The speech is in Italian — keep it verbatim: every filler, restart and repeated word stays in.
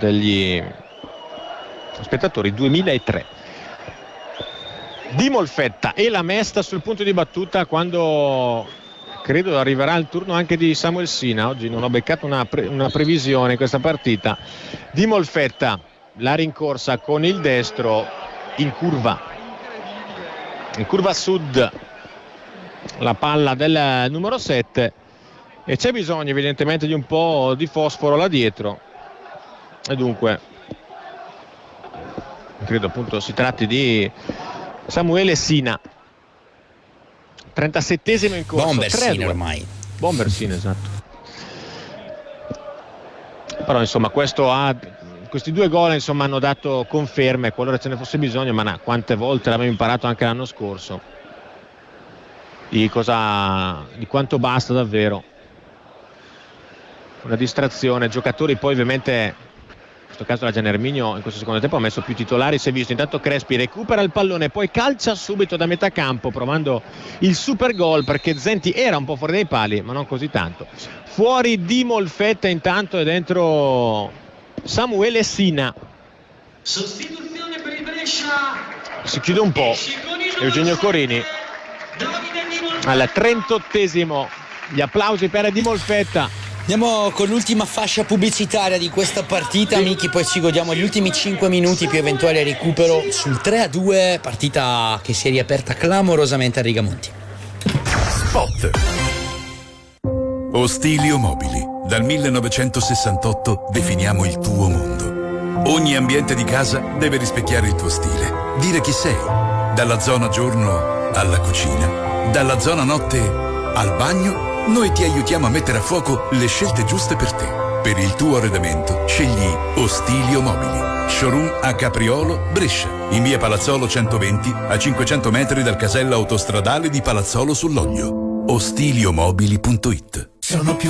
degli spettatori duemilatré. Di Molfetta e la Mesta sul punto di battuta quando credo arriverà il turno anche di Samuel Sina. Oggi non ho beccato una, pre- una previsione in questa partita. Di Molfetta, la rincorsa con il destro in curva, in curva sud, la palla del numero sette, e c'è bisogno evidentemente di un po' di fosforo là dietro, e dunque credo appunto si tratti di Samuele Sina. trentasettesimo in corso. Bomber Sina ormai. Bomber Sina, esatto. Però insomma questo ha, questi due gol insomma hanno dato conferme qualora ce ne fosse bisogno, ma no, quante volte l'abbiamo imparato anche l'anno scorso di cosa, di quanto basta davvero una distrazione. Giocatori poi ovviamente, in questo caso la Gian Erminio in questo secondo tempo ha messo più titolari, si è visto. Intanto Crespi recupera il pallone, poi calcia subito da metà campo provando il super gol, perché Zenti era un po' fuori dai pali ma non così tanto. Fuori Di Molfetta intanto, e dentro Samuele Sina. Sostituzione per il Brescia. Si chiude un po' Eugenio Corini al trentottesimo. Gli applausi per Di Molfetta. Andiamo con l'ultima fascia pubblicitaria di questa partita, amici, poi ci godiamo gli ultimi cinque minuti più eventuale recupero sul tre a due, partita che si è riaperta clamorosamente a Rigamonti. Spot. Ostilio Mobili. Dal millenovecentosessantotto definiamo il tuo mondo. Ogni ambiente di casa deve rispecchiare il tuo stile, dire chi sei. Dalla zona giorno alla cucina, dalla zona notte al bagno, noi ti aiutiamo a mettere a fuoco le scelte giuste per te. Per il tuo arredamento scegli Ostilio Mobili. Showroom a Capriolo, Brescia, in via Palazzolo centoventi, a cinquecento metri dal casello autostradale di Palazzolo sull'Oglio. ostilio mobili punto it. Sono più